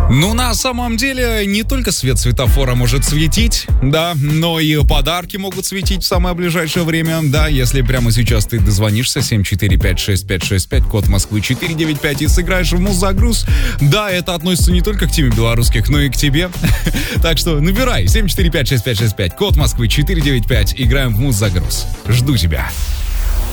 Ну, на самом деле, не только свет светофора может светить, да, но и подарки могут светить в самое ближайшее время, да, если прямо сейчас ты дозвонишься 7456565, код Москвы 495 и сыграешь в Музагруз, да, это относится не только к теме белорусских, но и к тебе, так что набирай 7456565, код Москвы 495, играем в Музагруз, жду тебя.